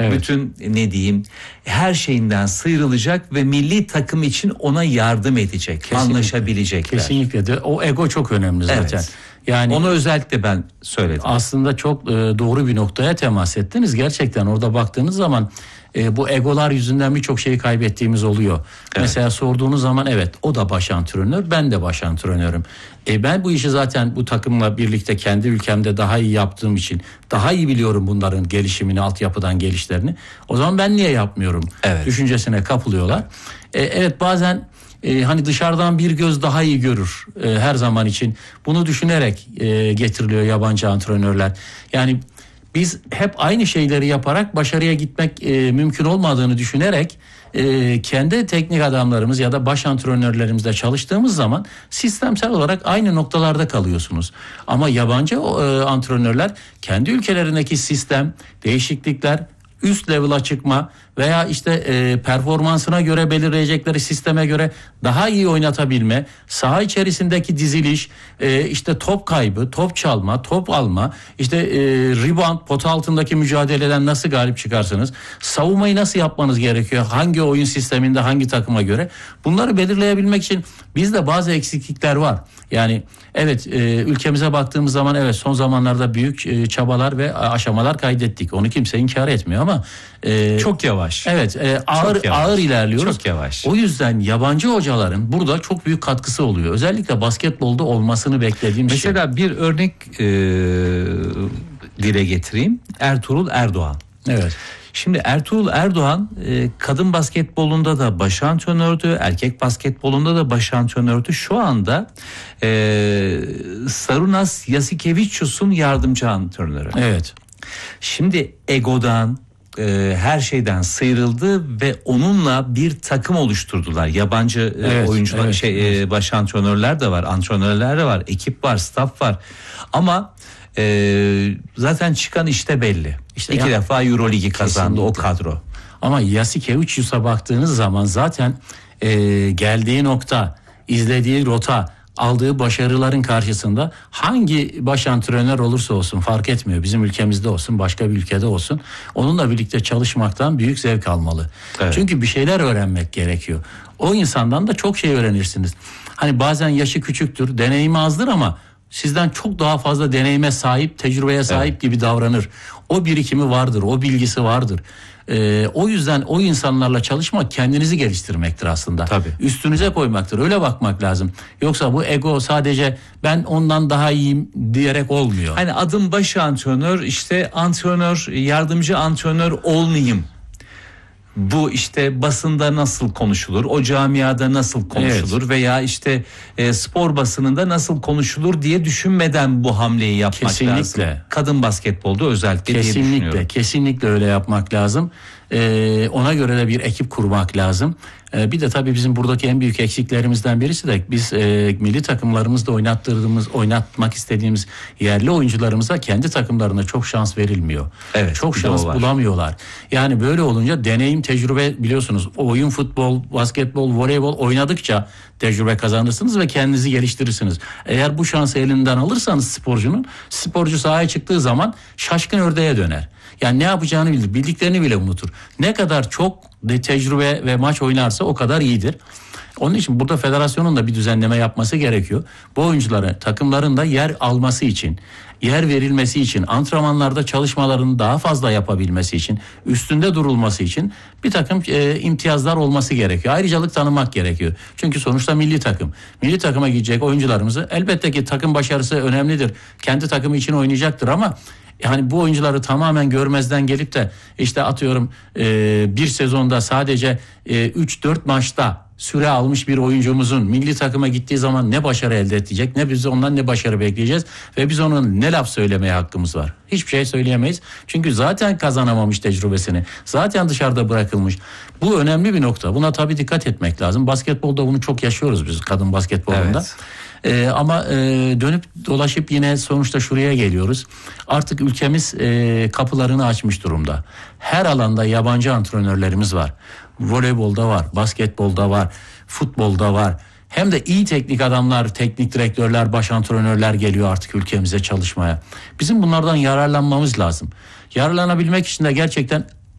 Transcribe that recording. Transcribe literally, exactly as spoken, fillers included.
Evet. Bütün ne diyeyim her şeyinden sıyrılacak ve milli takım için ona yardım edecek, Kesinlikle. anlaşabilecekler. Kesinlikle de o ego çok önemli zaten. Evet. Yani onu özellikle ben söyledim. Aslında çok e, doğru bir noktaya temas ettiniz. Gerçekten orada baktığınız zaman e, bu egolar yüzünden birçok şeyi kaybettiğimiz oluyor. Evet. Mesela sorduğunuz zaman evet o da baş antrenör, ben de baş antrenörüm. E, ben bu işi zaten bu takımla birlikte kendi ülkemde daha iyi yaptığım için daha iyi biliyorum bunların gelişimini, altyapıdan gelişlerini. O zaman ben niye yapmıyorum? Evet. Düşüncesine kapılıyorlar. Evet, e, evet bazen Ee, hani dışarıdan bir göz daha iyi görür e, her zaman için. Bunu düşünerek e, getiriliyor yabancı antrenörler. Yani biz hep aynı şeyleri yaparak başarıya gitmek e, mümkün olmadığını düşünerek e, kendi teknik adamlarımız ya da baş antrenörlerimizle çalıştığımız zaman sistemsel olarak aynı noktalarda kalıyorsunuz. Ama yabancı e, antrenörler kendi ülkelerindeki sistem, değişiklikler, üst level'a çıkma veya işte e, performansına göre belirleyecekleri sisteme göre daha iyi oynatabilme, saha içerisindeki diziliş, e, işte top kaybı, top çalma, top alma, işte e, rebound, pot altındaki mücadeleden nasıl galip çıkarsınız, savunmayı nasıl yapmanız gerekiyor, hangi oyun sisteminde hangi takıma göre, bunları belirleyebilmek için bizde bazı eksiklikler var. Yani evet e, ülkemize baktığımız zaman evet son zamanlarda büyük e, çabalar ve aşamalar kaydettik. Onu kimse inkar etmiyor ama e, çok yavaş. Evet, e, ağır yavaş. ağır ilerliyoruz. Çok yavaş. O yüzden yabancı hocaların burada çok büyük katkısı oluyor. Özellikle basketbolda olmasını beklediğim şey. Mesela bir örnek e, dile getireyim. Ertuğrul Erdoğan. Evet. Şimdi Ertuğrul Erdoğan e, kadın basketbolunda da baş antrenördü, erkek basketbolunda da baş antrenördü. Şu anda e, Sarunas Jasikevičius'un yardımcı antrenörü. Evet. Şimdi egodan, e, her şeyden sıyrıldı ve onunla bir takım oluşturdular. Yabancı evet, e, oyuncular, evet, şey evet. E, baş antrenörler de var, antrenörler de var, ekip var, staff var. Ama e, zaten çıkan işte belli. İşte iki ya, defa Euroligi kazandı kesinlikle. O kadro. Ama Jasikevičius'a baktığınız zaman zaten e, geldiği nokta, izlediği rota, aldığı başarıların karşısında hangi baş antrenör olursa olsun fark etmiyor. Bizim ülkemizde olsun, başka bir ülkede olsun. Onunla birlikte çalışmaktan büyük zevk almalı. Evet. Çünkü bir şeyler öğrenmek gerekiyor. O insandan da çok şey öğrenirsiniz. Hani bazen yaşı küçüktür, deneyimi azdır ama sizden çok daha fazla deneyime sahip, tecrübeye sahip evet. gibi davranır. O birikimi vardır, o bilgisi vardır. Ee, o yüzden o insanlarla çalışmak kendinizi geliştirmektir aslında. Tabii. Üstünüze koymaktır. Öyle bakmak lazım. Yoksa bu ego sadece ben ondan daha iyiyim diyerek olmuyor. Hani adım baş antrenör, işte antrenör, yardımcı antrenör olmayayım. Bu işte basında nasıl konuşulur, o camiada nasıl konuşulur evet. veya işte e, spor basınında nasıl konuşulur diye düşünmeden bu hamleyi yapmak kesinlikle. lazım. Kadın basketbolda özellikle kesinlikle, diye düşünüyorum. Kesinlikle öyle yapmak lazım. Ee, ona göre de bir ekip kurmak lazım. Ee, bir de tabii bizim buradaki en büyük eksiklerimizden birisi de biz e, milli takımlarımızda oynattırdığımız, oynatmak istediğimiz yerli oyuncularımıza kendi takımlarına çok şans verilmiyor. Evet, çok şans bulamıyorlar. Yani böyle olunca deneyim, tecrübe biliyorsunuz. Oyun, futbol, basketbol, voleybol oynadıkça tecrübe kazanırsınız ve kendinizi geliştirirsiniz. Eğer bu şansı elinden alırsanız sporcunun, sporcu sahaya çıktığı zaman şaşkın ördeğe döner. Yani ne yapacağını bilir, bildiklerini bile unutur. Ne kadar çok de tecrübe ve maç oynarsa o kadar iyidir. Onun için burada federasyonun da bir düzenleme yapması gerekiyor. Bu oyunculara takımların da yer alması için, yer verilmesi için, antrenmanlarda çalışmalarını daha fazla yapabilmesi için, üstünde durulması için bir takım e, imtiyazlar olması gerekiyor. Ayrıcalık tanımak gerekiyor. Çünkü sonuçta milli takım. Milli takıma gidecek oyuncularımızı elbette ki takım başarısı önemlidir. Kendi takımı için oynayacaktır ama yani bu oyuncuları tamamen görmezden gelip de işte atıyorum e, bir sezonda sadece e, üç dört maçta süre almış bir oyuncumuzun milli takıma gittiği zaman ne başarı elde edecek, ne biz ondan ne başarı bekleyeceğiz ve biz onun ne laf söylemeye hakkımız var. Hiçbir şey söyleyemeyiz. Çünkü zaten kazanamamış tecrübesini. Zaten dışarıda bırakılmış. Bu önemli bir nokta. Buna tabii dikkat etmek lazım. Basketbolda bunu çok yaşıyoruz biz, kadın basketbolunda. Evet. Ee, ama e, dönüp dolaşıp yine sonuçta şuraya geliyoruz. Artık ülkemiz e, kapılarını açmış durumda. Her alanda yabancı antrenörlerimiz var. Voleybolda var, basketbolda var, futbolda var. Hem de iyi teknik adamlar, teknik direktörler, baş antrenörler geliyor artık ülkemize çalışmaya. Bizim bunlardan yararlanmamız lazım. Yararlanabilmek için de gerçekten